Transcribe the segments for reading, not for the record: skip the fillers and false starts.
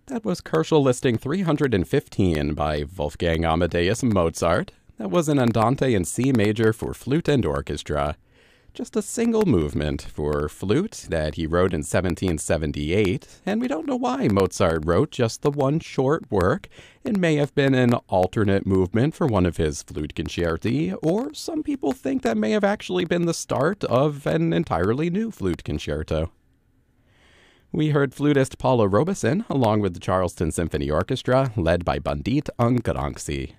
That was Koelschel Listing 315 by Wolfgang Amadeus Mozart. That was an Andante in C major for flute and orchestra. Just a single movement for flute that he wrote in 1778, and we don't know why Mozart wrote just the one short work. It may have been an alternate movement for one of his flute concerti, or some people think that may have actually been the start of an entirely new flute concerto. We heard flutist Paula Robeson, along with the Charleston Symphony Orchestra, led by Bandit Angranci.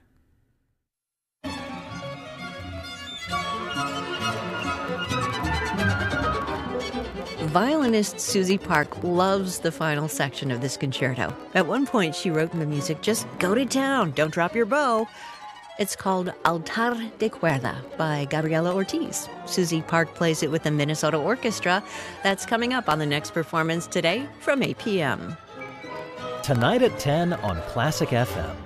Violinist Susie Park loves the final section of this concerto. At one point, she wrote in the music, "Just go to town, don't drop your bow." It's called Altar de Cuerda by Gabriela Ortiz. Susie Park plays it with the Minnesota Orchestra. That's coming up on the next performance today from 8 p.m. Tonight at 10 on Classic FM.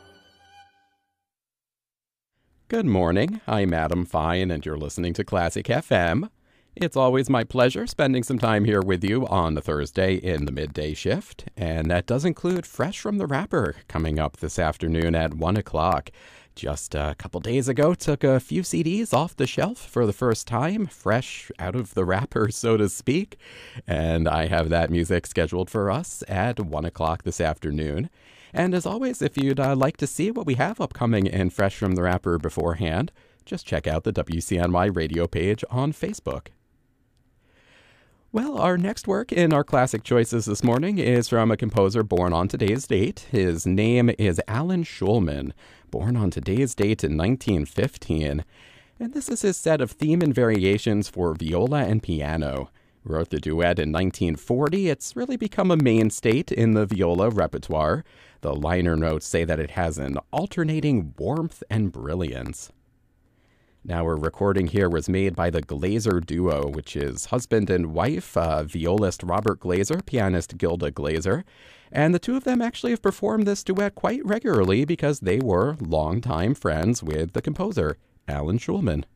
Good morning, I'm Adam Fine, and you're listening to Classic FM. It's always my pleasure spending some time here with you on a Thursday in the midday shift, and that does include Fresh from the Wrapper coming up this afternoon at 1 o'clock. Just a couple days ago, took a few CDs off the shelf for the first time, fresh out of the wrapper, so to speak, and I have that music scheduled for us at 1 o'clock this afternoon. And as always, if you'd like to see what we have upcoming in Fresh from the Wrapper beforehand, just check out the WCNY radio page on Facebook. Well, our next work in our classic choices this morning is from a composer born on today's date. His name is Alan Schulman, born on today's date in 1915. And this is his set of theme and variations for viola and piano. Wrote the duet in 1940. It's really become a mainstay in the viola repertoire. The liner notes say that it has an alternating warmth and brilliance. Now, our recording here was made by the Glaser Duo, which is husband and wife, violist Robert Glaser, pianist Gilda Glaser. And the two of them actually have performed this duet quite regularly because they were longtime friends with the composer, Alan Schulman.